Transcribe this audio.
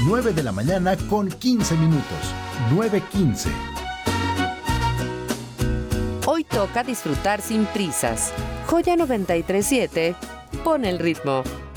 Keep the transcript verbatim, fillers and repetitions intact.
nueve de la mañana con quince minutos. nueve quince. Hoy toca disfrutar sin prisas. Joya noventa y tres punto siete. Pon el ritmo.